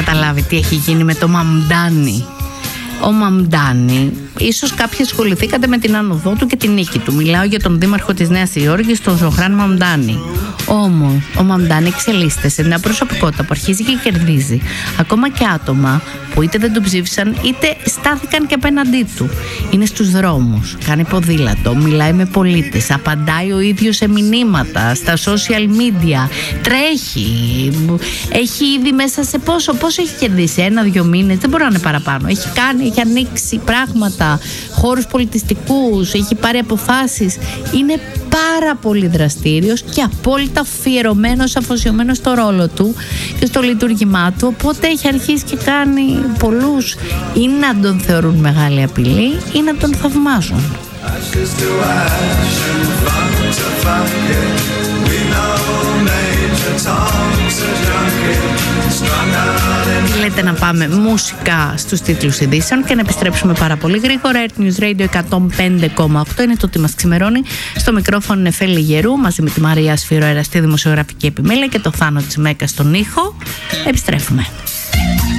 καταλάβει τι έχει γίνει με το Μαμντάνι. Ο Μαμντάνι, ίσως κάποιοι ασχοληθήκατε με την άνοδό του και την νίκη του. Μιλάω για τον δήμαρχο της Νέας Υόρκης, τον Ζωχράν Μαμντάνι. Όμως, ο Μαμντάνι εξελίσσεται σε μια προσωπικότητα που αρχίζει και κερδίζει ακόμα και άτομα που είτε δεν τον ψήφισαν είτε στάθηκαν και απέναντί του. Είναι στους δρόμους, κάνει ποδήλατο, μιλάει με πολίτες, απαντάει ο ίδιος σε μηνύματα, στα social media, τρέχει. Έχει ήδη μέσα σε πόσο έχει κερδίσει, 1-2 μήνες, δεν μπορεί να είναι παραπάνω. Έχει ανοίξει πράγματα, χώρους πολιτιστικούς, έχει πάρει αποφάσεις. Είναι πάρα πολύ δραστήριος και απόλυτα αφοσιωμένος στο ρόλο του και στο λειτουργήμά του, οπότε έχει αρχίσει και κάνει πολλούς ή να τον θεωρούν μεγάλη απειλή ή να τον θαυμάζουν. Τι λέτε να πάμε μουσικά στους τίτλους ειδήσεων και να επιστρέψουμε πάρα πολύ γρήγορα. Earth News Radio 105,8 είναι το τι μας ξημερώνει. Στο μικρόφωνο είναι Φέλη Γερού μαζί με τη Μαρία Σφυροέρα στη δημοσιογραφική επιμέλεια και το Θάνο της Μέκας στον ήχο. Επιστρέφουμε.